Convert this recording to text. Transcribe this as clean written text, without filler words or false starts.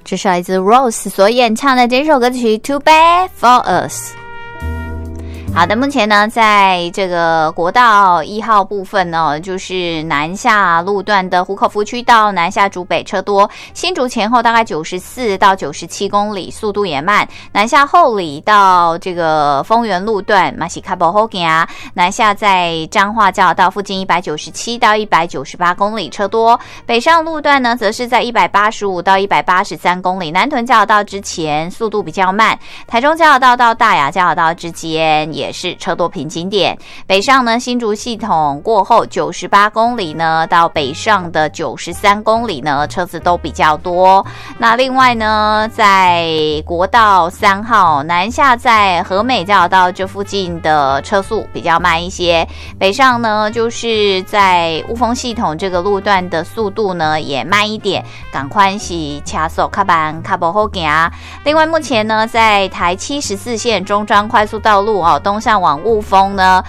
这是来自 Rose 所演唱的这首歌曲 Too Bad For Us。好的，目前呢，在这个国道1号部分呢，就是南下路段的湖口福区到南下竹北车多，新竹前后大概94到97公里，速度也慢。南下后里到这个丰原路段，马西卡博后行，南下在彰化交流道附近197到198公里，车多。北上路段呢，则是在185到183公里，南屯交流道之前速度比较慢，台中交流道到大雅交流道之间也是车多瓶颈点。北上呢，新竹系统过后98公里呢，到北上的93公里呢，车子都比较多。那另外呢，在国道3号南下在和美交流道这附近的车速比较慢一些，北上呢，就是在雾峰系统这个路段的速度呢也慢一点，赶快是车速较慢较不好行。另外目前呢，在台74线中彰快速道路东向往雾峰呢，